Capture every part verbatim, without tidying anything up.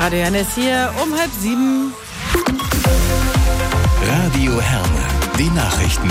Radio Herne ist hier um halb sieben. Radio Herne, die Nachrichten.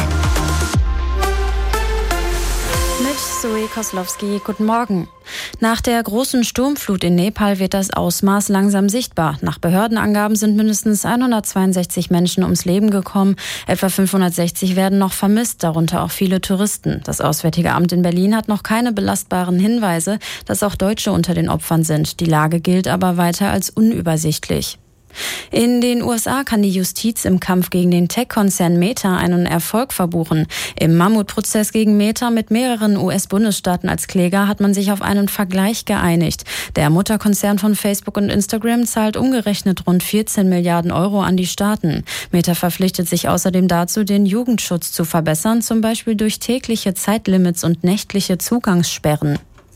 Mit Zoe Koslowski, guten Morgen. Nach der großen Sturmflut in Nepal wird das Ausmaß langsam sichtbar. Nach Behördenangaben sind mindestens hundertzweiundsechzig Menschen ums Leben gekommen. Etwa fünfhundertsechzig werden noch vermisst, darunter auch viele Touristen. Das Auswärtige Amt in Berlin hat noch keine belastbaren Hinweise, dass auch Deutsche unter den Opfern sind. Die Lage gilt aber weiter als unübersichtlich. In den U S A kann die Justiz im Kampf gegen den Tech-Konzern Meta einen Erfolg verbuchen. Im Mammutprozess gegen Meta mit mehreren U S-Bundesstaaten als Kläger hat man sich auf einen Vergleich geeinigt. Der Mutterkonzern von Facebook und Instagram zahlt umgerechnet rund vierzehn Milliarden Euro an die Staaten. Meta verpflichtet sich außerdem dazu, den Jugendschutz zu verbessern, zum Beispiel durch tägliche Zeitlimits und nächtliche Zugangssperren.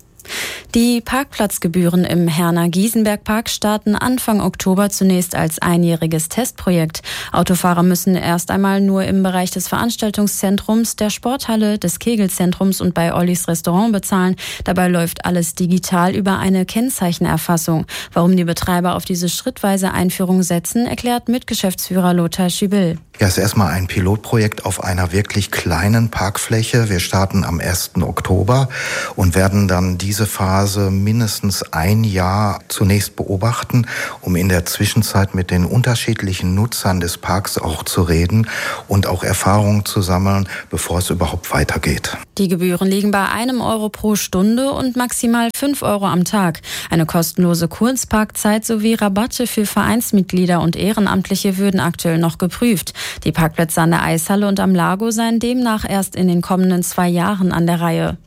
Die Parkplatzgebühren im Herner Giesenberg-Park starten Anfang Oktober zunächst als einjähriges Testprojekt. Autofahrer müssen erst einmal nur im Bereich des Veranstaltungszentrums, der Sporthalle, des Kegelzentrums und bei Ollis Restaurant bezahlen. Dabei läuft alles digital über eine Kennzeichenerfassung. Warum die Betreiber auf diese schrittweise Einführung setzen, erklärt Mitgeschäftsführer Lothar Schibill. Ja, es ist erstmal ein Pilotprojekt auf einer wirklich kleinen Parkfläche. Wir starten am ersten Oktober und werden dann diese Phase mindestens ein Jahr zunächst beobachten, um in der Zwischenzeit mit den unterschiedlichen Nutzern des Parks auch zu reden und auch Erfahrungen zu sammeln, bevor es überhaupt weitergeht. Die Gebühren liegen bei einem Euro pro Stunde und maximal fünf Euro am Tag. Eine kostenlose Kurzparkzeit sowie Rabatte für Vereinsmitglieder und Ehrenamtliche würden aktuell noch geprüft. Die Parkplätze an der Eishalle und am Lago seien demnach erst in den kommenden zwei Jahren an der Reihe.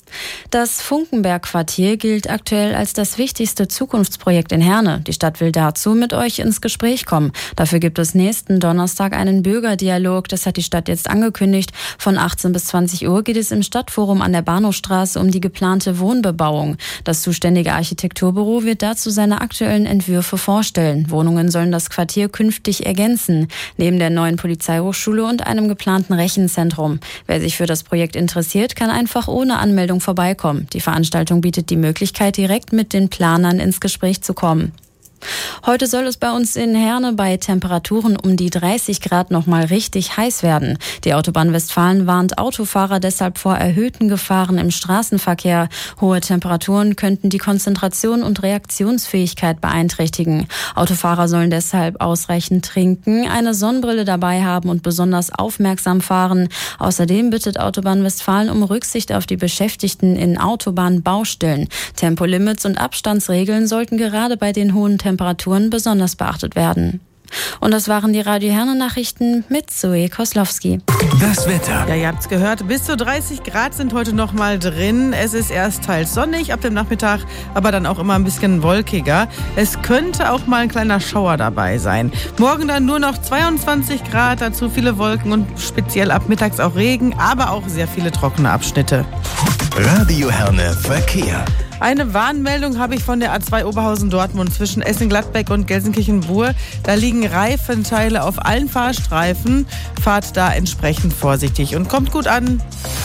Das Funkenberg-Quartier gilt aktuell als das wichtigste Zukunftsprojekt in Herne. Die Stadt will dazu mit euch ins Gespräch kommen. Dafür gibt es nächsten Donnerstag einen Bürgerdialog. Das hat die Stadt jetzt angekündigt. Von achtzehn bis zwanzig Uhr geht es im Stadtforum an der Bahnhofstraße um die geplante Wohnbebauung. Das zuständige Architekturbüro wird dazu seine aktuellen Entwürfe vorstellen. Wohnungen sollen das Quartier künftig ergänzen, neben der neuen Polizeihochschule und einem geplanten Rechenzentrum. Wer sich für das Projekt interessiert, kann einfach ohne Anmeldung vorbeikommen. Die Veranstaltung bietet die Möglichkeit, direkt mit den Planern ins Gespräch zu kommen. Heute soll es bei uns in Herne bei Temperaturen um die dreißig Grad noch mal richtig heiß werden. Die Autobahn Westfalen warnt Autofahrer deshalb vor erhöhten Gefahren im Straßenverkehr. Hohe Temperaturen könnten die Konzentration und Reaktionsfähigkeit beeinträchtigen. Autofahrer sollen deshalb ausreichend trinken, eine Sonnenbrille dabei haben und besonders aufmerksam fahren. Außerdem bittet Autobahn Westfalen um Rücksicht auf die Beschäftigten in Autobahnbaustellen. Tempolimits und Abstandsregeln sollten gerade bei den hohen Temperaturen Temperaturen besonders beachtet werden. Und das waren die Radio Herne Nachrichten mit Zoe Koslowski. Das Wetter. Ja, ihr habt's gehört. Bis zu dreißig Grad sind heute noch mal drin. Es ist erst teils sonnig ab dem Nachmittag, aber dann auch immer ein bisschen wolkiger. Es könnte auch mal ein kleiner Schauer dabei sein. Morgen dann nur noch zweiundzwanzig Grad, dazu viele Wolken und speziell ab mittags auch Regen, aber auch sehr viele trockene Abschnitte. Radio Herne Verkehr. Eine Warnmeldung habe ich von der A zwei Oberhausen-Dortmund zwischen Essen-Gladbeck und Gelsenkirchen-Buhr. Da liegen Reifenteile auf allen Fahrstreifen. Fahrt da entsprechend vorsichtig und kommt gut an.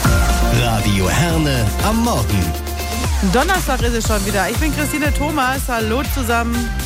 Radio Herne am Morgen. Donnerstag ist es schon wieder. Ich bin Christine Thomas. Hallo zusammen.